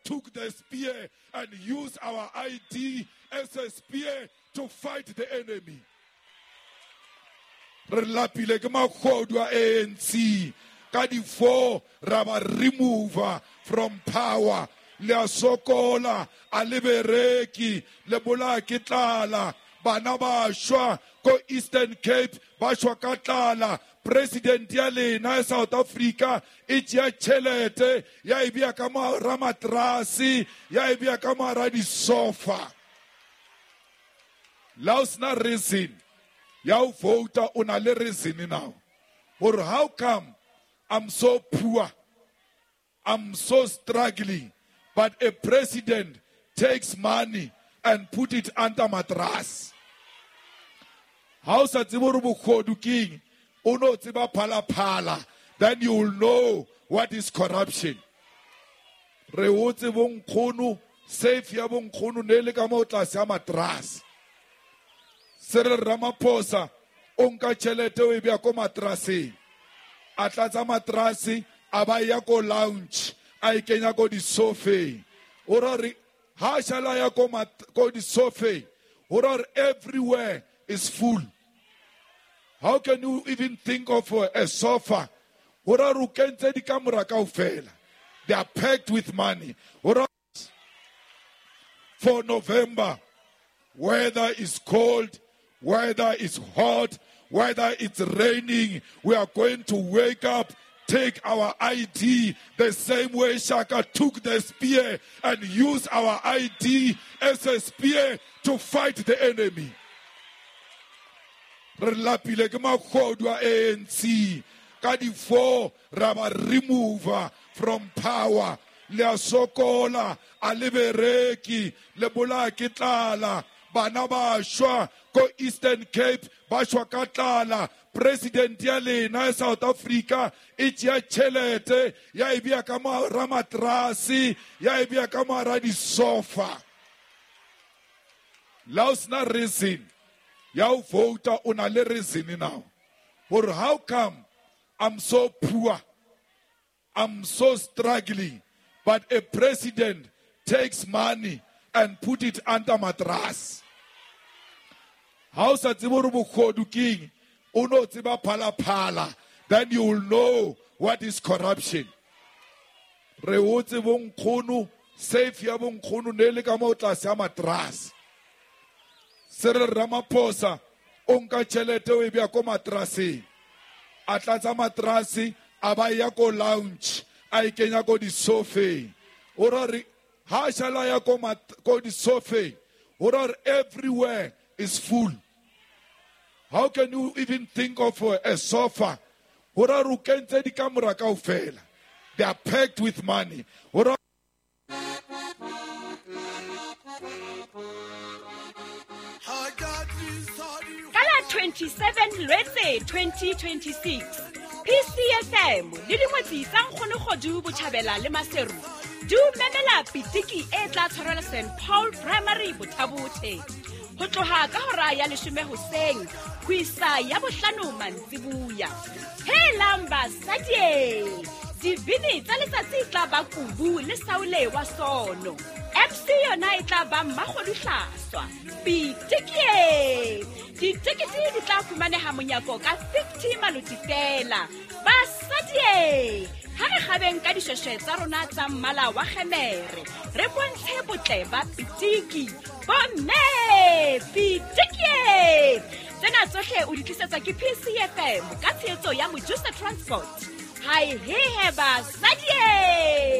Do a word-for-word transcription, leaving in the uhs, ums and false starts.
took the spear and used our I D as a spear to fight the enemy. Re lapile ke makgodu a A N C ka di four ra ba remove from power. Le a sokola a libereki le bola ke tlala bana ba shwa ko Eastern Cape ba shwa ka tlala. President ya lena South Africa e tšea tšhelete ya e bea ka mara matrasi ya e bea ka mara di sofa. La o sena reason ya o vota o na le reason now. Or how come I'm so poor, I'm so struggling, but a president takes money and put it under mattress? How sa tsebo re bokgodu king uno tseba phala phala, then you will know what is corruption. Re o tsebo nkgono safe ya bo nkgono ne le ka mo tlase ya mattress. Cyril Ramaphosa o nka tšhelete o e bea ko matraseng a tlatsa matrasi a ba ya ko lounge a e kenya ko di sofeng o ra re ha shala ya ko ko di sofeng o ra re everywhere is full. How can you even think of a sofa? O ra re o kentse di kamora kaofela, they are packed with money. O ra for November, weather is cold, whether it's hot, whether it's raining, we are going to wake up, take our I D the same way Shaka took the spear and used our I D as a spear to fight the enemy. Re lapile ke makgodu a A N C ka di four ra ba remove from power. Le a sokola a libereki le bola ke tlala bana ba shwa ko Eastern Cape ba shwa ka tlala. President ya lena South Africa e tšea tšhelete ya e bea ka mara matrasi ya e bea ka mara di sofa. La o sena reason ya o vota o na le reason now. Or how come I'm so poor, I'm so struggling, but a president takes money and put it under mattress? How sa tsebo re bokgodu king uno tseba phala phala, then you will know what is corruption. Re o tsebo nkgono safe ya bo nkgono ne le ka mo tlase ya mattress. Cyril Ramaphosa o nka tšhelete o e bea ko matraseng a tlatsa matrasi a ba ya ko lounge a e kenya ko di sofeng o ra re ha shala ya ko ko di sofeng o ra re everywhere is full. How can you even think of a sofa? O ra re o kentse di kamora kaofela, they are packed with money. O ra twenty-seven Lwetse twenty twenty-six P C F M le dingwetsi tsa Nkgonogodu Botjhabela le Maseru du memela pitiki e tla tshwarela Saint Paul Primary Bothabothe ho tloha ka hora ya leshome hoseng ho isa ya bohlano mantsibuya. Helang basadi dibini tsa letsatsi tla ba kubu le Saule wa sono. M C yona e tla ba Mmakgodu Hlaswa. Pitiki ditekete di tla fumaneha monyako ka fifty maluti fela. Basadi ha re gabeng ka dishweshwe tsa rona tsa mmala wa kgemere re bontshe botle ba pitiki bomme pitiki tsena tsohle o di tlisetsa ke P C F M ka tshehetso ya Mojusa Transport. Hai he he basadi.